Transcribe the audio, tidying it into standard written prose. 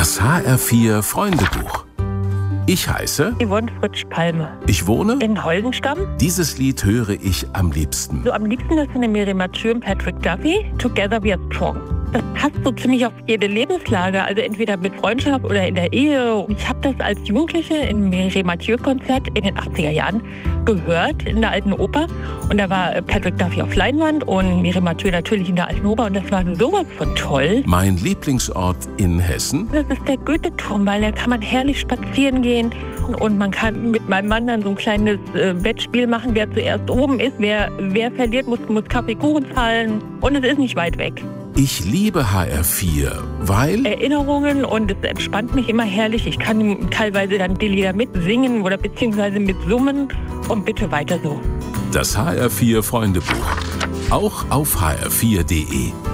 Das HR4 Freundebuch. Ich heiße Yvonne Fritsch-Palme. Ich wohne In Holdenstamm. Dieses Lied höre ich am liebsten. So am liebsten ist eine Miriam Mathieu und Patrick Duffy, Together We Are Strong. Das passt so ziemlich auf jede Lebenslage, also entweder mit Freundschaft oder in der Ehe. Ich habe das als Jugendliche im Miriam Mathieu-Konzert in den 80er Jahren gehört, in der Alten Oper. Und da war Patrick Duffy auf Leinwand und Miriam Mathieu natürlich in der Alten Oper. Und das war sowas von toll. Mein Lieblingsort in Hessen? Das ist der Goethe-Turm, weil da kann man herrlich spazieren gehen. Und man kann mit meinem Mann dann so ein kleines Wettspiel machen, wer zuerst oben ist. Wer verliert, muss Kaffeekuchen zahlen. Und es ist nicht weit weg. Ich liebe HR4, weil Erinnerungen und es entspannt mich immer herrlich. Ich kann teilweise dann die Lieder mitsingen oder beziehungsweise mitsummen und bitte weiter so. das HR4 Freundebuch. Auch auf hr4.de.